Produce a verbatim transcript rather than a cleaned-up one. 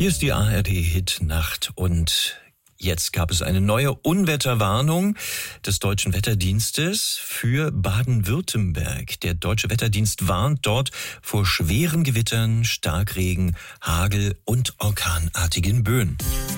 Hier ist die A R D-Hit-Nacht und jetzt gab es eine neue Unwetterwarnung des Deutschen Wetterdienstes für Baden-Württemberg. Der Deutsche Wetterdienst warnt dort vor schweren Gewittern, Starkregen, Hagel und orkanartigen Böen.